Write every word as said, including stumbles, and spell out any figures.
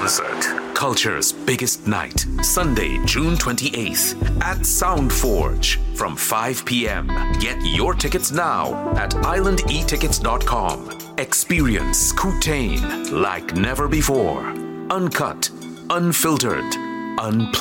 concert. Culture's biggest night. Sunday, June twenty-eighth at Soundforge from five p.m. Get your tickets now at island e tickets dot com. Experience Kootain like never before. Uncut, unfiltered, unplugged.